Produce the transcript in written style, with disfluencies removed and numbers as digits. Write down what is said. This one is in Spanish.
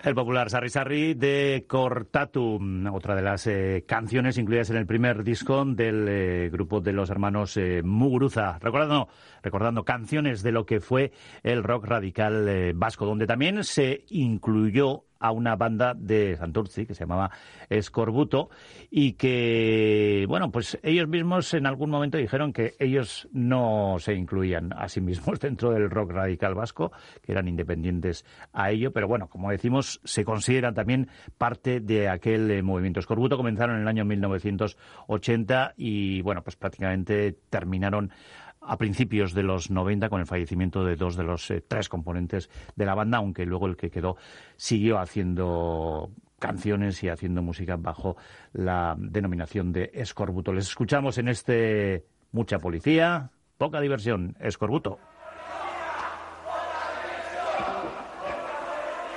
El popular Sarri Sarri de Kortatu, otra de las canciones incluidas en el primer disco del grupo de los hermanos Muguruza, recordando canciones de lo que fue el rock radical vasco, donde también se incluyó a una banda de Santurtzi que se llamaba Eskorbuto y que, bueno, pues ellos mismos en algún momento dijeron que ellos no se incluían a sí mismos dentro del rock radical vasco, que eran independientes a ello, pero bueno, como decimos, se consideran también parte de aquel movimiento. Eskorbuto comenzaron en el año 1980 y, bueno, pues prácticamente terminaron a principios de los 90 con el fallecimiento de dos de los tres componentes de la banda, aunque luego el que quedó siguió haciendo canciones y haciendo música bajo la denominación de Eskorbuto. Les escuchamos en este Mucha Policía, Poca Diversión, Eskorbuto.